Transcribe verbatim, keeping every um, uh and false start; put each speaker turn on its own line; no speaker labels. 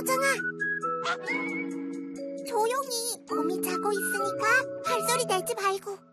표정아. 조용히 곰이 자고 있으니까 발소리 내지 말고.